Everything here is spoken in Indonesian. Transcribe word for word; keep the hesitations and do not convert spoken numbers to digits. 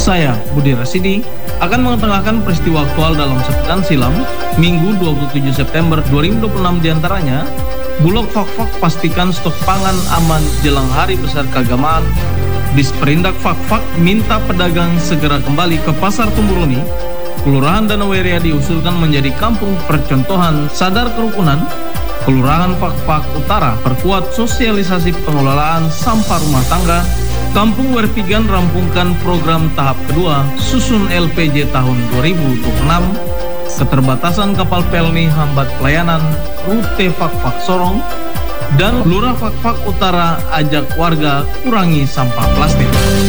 Saya, Budi Rasidi, akan mengetengahkan peristiwa aktual dalam sepekan silam, Minggu dua puluh tujuh September dua ribu dua puluh enam diantaranya, Bulog Fakfak pastikan stok pangan aman jelang hari besar keagamaan, Disperindak Fakfak minta pedagang segera kembali ke Pasar Tumburuni, Kelurahan Danaweria diusulkan menjadi kampung percontohan sadar kerukunan, Kelurahan Fakfak Utara perkuat sosialisasi pengelolaan sampah rumah tangga, Kampung Werpigan rampungkan program tahap kedua susun L P J tahun dua ribu dua puluh enam, keterbatasan kapal pelni hambat pelayanan rute Fakfak Sorong, dan Lurah Fakfak Utara ajak warga kurangi sampah plastik.